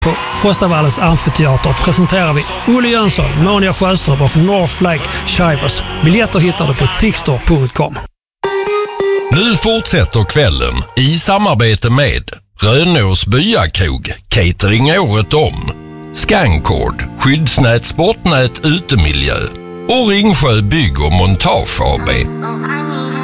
På Frostavallens amfiteater presenterar vi Olle Jönsson, Monia Sjöström och North Lake Shivers. Biljetter hittar du på tixter.com. Nu fortsätter kvällen i samarbete med Rönås Byakrog, catering året om, Scancord, skyddsnät, sportnät, utemiljö och Ringsjö Bygg och Montage AB.